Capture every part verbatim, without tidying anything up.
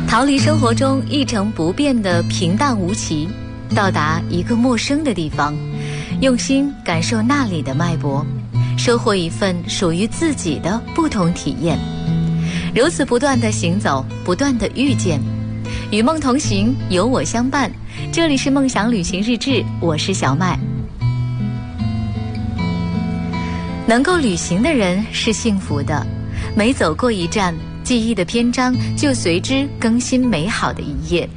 逃离生活中一成不变的平淡无奇，到达一个陌生的地方，用心感受那里的脉搏，收获一份属于自己的不同体验。如此不断的行走，不断的遇见，与梦同行，有我相伴。这里是梦想旅行日志，我是小麦。能够旅行的人是幸福的，每走过一站，记忆的篇章就随之更新美好的一页。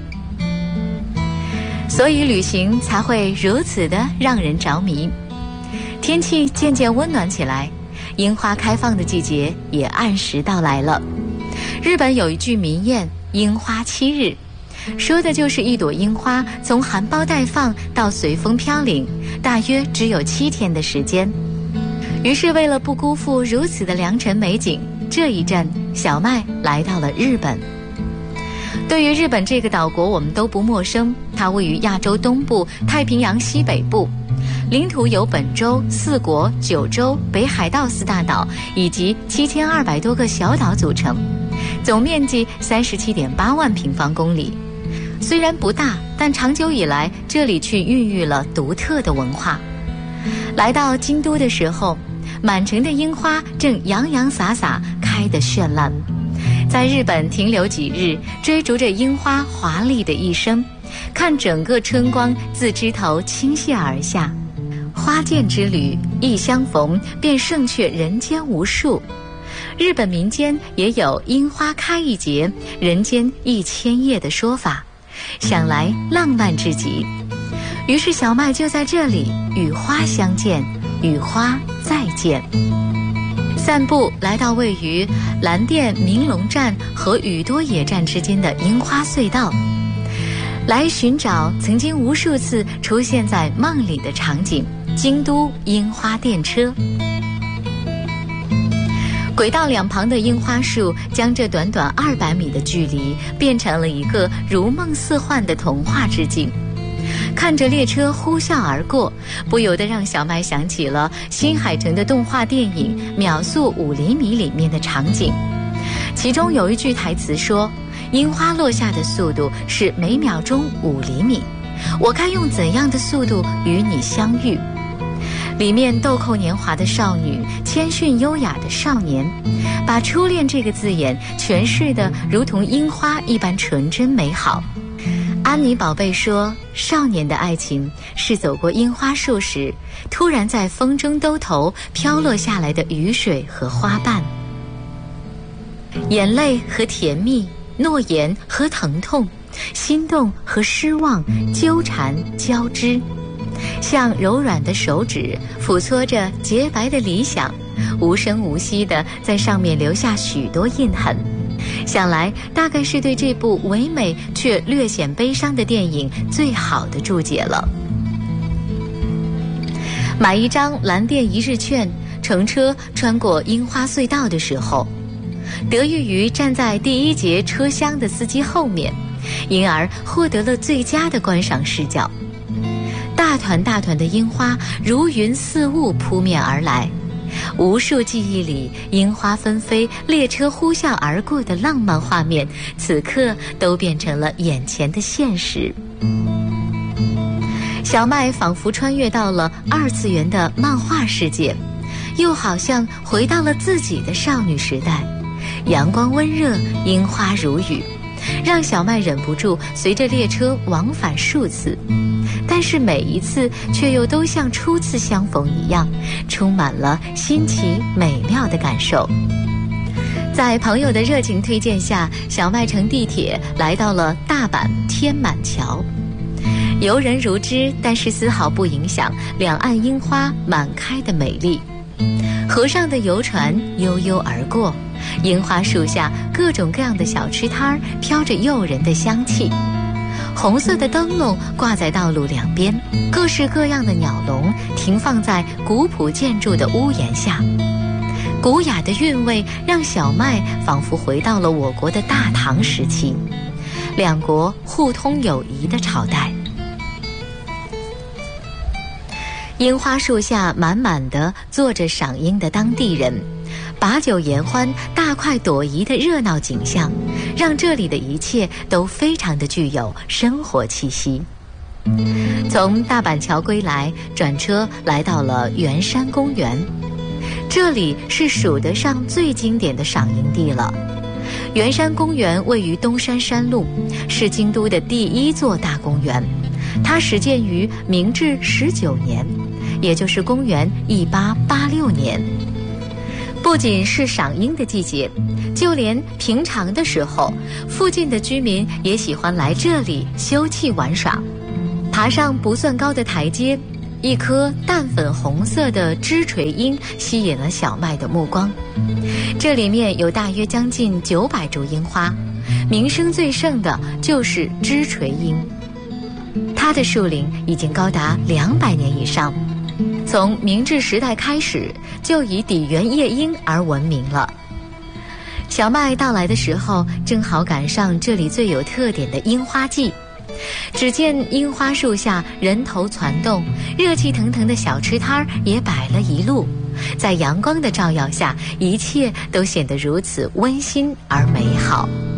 所以旅行才会如此的让人着迷。天气渐渐温暖起来，樱花开放的季节也按时到来了。日本有一句民谚，樱花七日，说的就是一朵樱花从含苞待放到随风飘零，大约只有七天的时间。于是为了不辜负如此的良辰美景，这一站小麦来到了日本。对于日本这个岛国我们都不陌生，它位于亚洲东部，太平洋西北部，领土由本州、四国、九州、北海道四大岛以及七千二百多个小岛组成，总面积三十七点八万平方公里。虽然不大，但长久以来这里却孕育了独特的文化。来到京都的时候，满城的樱花正洋洋洒洒开得绚烂。在日本停留几日，追逐着樱花华丽的一生，看整个春光自枝头倾泻而下。花见之旅，一相逢便胜却人间无数。日本民间也有樱花开一节，人间一千叶的说法，想来浪漫至极。于是小麦就在这里与花相见，与花再见。散步来到位于蓝电明龙站和宇多野站之间的樱花隧道，来寻找曾经无数次出现在梦里的场景——京都樱花电车。轨道两旁的樱花树将这短短二百米的距离变成了一个如梦似幻的童话之境。看着列车呼啸而过，不由得让小麦想起了新海诚的动画电影《秒速五厘米》里面的场景。其中有一句台词说，樱花落下的速度是每秒钟五厘米，我该用怎样的速度与你相遇？里面豆蔻年华的少女，谦逊优雅的少年，把初恋这个字眼诠释得如同樱花一般纯真美好。安妮宝贝说，少年的爱情是走过樱花树时，突然在风中兜头飘落下来的雨水和花瓣。眼泪和甜蜜，诺言和疼痛，心动和失望纠缠交织，像柔软的手指抚搓着洁白的理想，无声无息地在上面留下许多印痕。想来大概是对这部唯美却略显悲伤的电影最好的注解了。买一张蓝电一日券，乘车穿过樱花隧道的时候，得益于站在第一节车厢的司机后面，因而获得了最佳的观赏视角。大团大团的樱花如云似雾扑面而来，无数记忆里樱花纷飞，列车呼啸而过的浪漫画面，此刻都变成了眼前的现实。小麦仿佛穿越到了二次元的漫画世界，又好像回到了自己的少女时代。阳光温热，樱花如雨，让小麦忍不住随着列车往返数次，但是每一次却又都像初次相逢一样，充满了新奇美妙的感受。在朋友的热情推荐下，小麦乘地铁来到了大阪天满桥。游人如织，但是丝毫不影响两岸樱花满开的美丽。河上的游船悠悠而过，樱花树下各种各样的小吃摊儿飘着诱人的香气。红色的灯笼挂在道路两边，各式各样的鸟笼停放在古朴建筑的屋檐下。古雅的韵味让小麦仿佛回到了我国的大唐时期，两国互通友谊的朝代。樱花树下满满的坐着赏樱的当地人， 把酒言欢、大快朵颐的热闹景象，让这里的一切都非常的具有生活气息。从大板桥归来，转车来到了圆山公园，这里是数得上最经典的赏樱地了。圆山公园位于东山山路，是京都的第一座大公园，它始建于明治十九年，也就是公元一八八六年。不仅是赏樱的季节，就连平常的时候，附近的居民也喜欢来这里休憩玩耍。爬上不算高的台阶，一颗淡粉红色的枝垂樱吸引了小麦的目光。这里面有大约将近九百株樱花，名声最盛的就是枝垂樱。它的树龄已经高达两百年以上，从明治时代开始就以底园夜樱而闻名了。小麦到来的时候，正好赶上这里最有特点的樱花季。只见樱花树下人头攒动，热气腾腾的小吃摊儿也摆了一路，在阳光的照耀下，一切都显得如此温馨而美好。